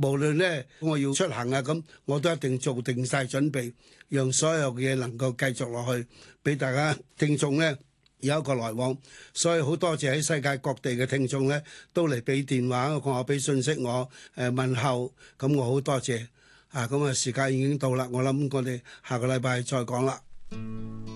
無論咧我要出行啊咁，我都一定做定晒準備，讓所有嘅嘢能夠繼續落去，俾大家聽眾咧有一個來往。所以好多謝喺世界各地嘅聽眾咧，都嚟俾電話我，俾信息我，問候，咁我好多謝。咁啊時間已經到啦，我諗我哋下個禮拜再講啦。